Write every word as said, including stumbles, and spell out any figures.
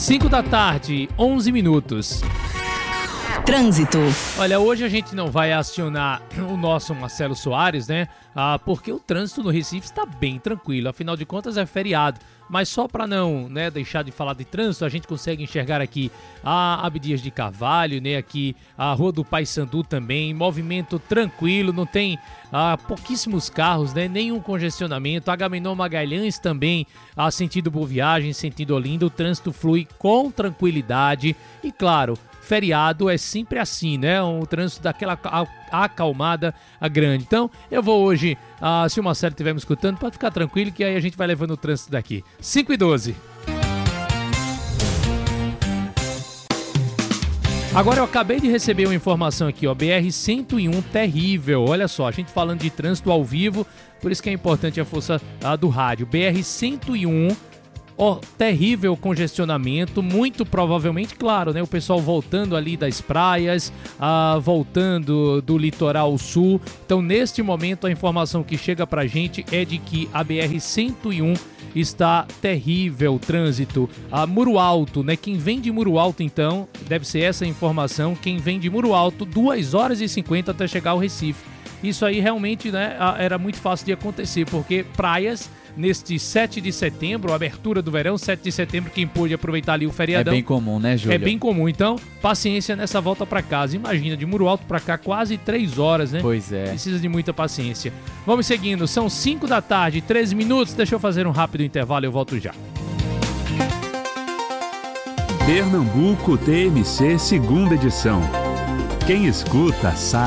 cinco da tarde, onze minutos. Trânsito. Olha, hoje a gente não vai acionar o nosso Marcelo Soares, né? Ah, porque o trânsito no Recife está bem tranquilo. Afinal de contas, é feriado. Mas só para não, né, deixar de falar de trânsito, a gente consegue enxergar aqui a Abdias de Carvalho, né? Aqui a Rua do Paissandu também. Movimento tranquilo, não tem ah, pouquíssimos carros, né? Nenhum congestionamento. Agamenon Magalhães também, a sentido Boa Viagem, sentido Olinda. O trânsito flui com tranquilidade. E claro, feriado é sempre assim, né? Um trânsito daquela acalmada a grande. Então, eu vou hoje, ah, se o Marcelo estiver me escutando, pode ficar tranquilo que aí a gente vai levando o trânsito daqui. cinco e doze. Agora eu acabei de receber uma informação aqui, ó, B R cento e um terrível. Olha só, a gente falando de trânsito ao vivo, por isso que é importante a força ah, do rádio. B R cento e um, ó, terrível congestionamento, muito provavelmente, claro, né, o pessoal voltando ali das praias, ah, voltando do litoral sul. Então, neste momento, a informação que chega pra gente é de que a B R cento e um está terrível o trânsito. A Muro Alto, né, quem vem de Muro Alto, então, deve ser essa a informação, quem vem de Muro Alto, duas horas e cinquenta até chegar ao Recife. Isso aí realmente, né, era muito fácil de acontecer, porque praias, neste sete de setembro, abertura do verão, sete de setembro, quem pôde aproveitar ali o feriadão. É bem comum, né, Júlio? É bem comum, então, paciência nessa volta pra casa. Imagina, de Muro Alto pra cá, quase três horas, né? Pois é. Precisa de muita paciência. Vamos seguindo, são cinco da tarde, treze minutos, deixa eu fazer um rápido intervalo e eu volto já. Pernambuco T M C, segunda edição. Quem escuta sabe.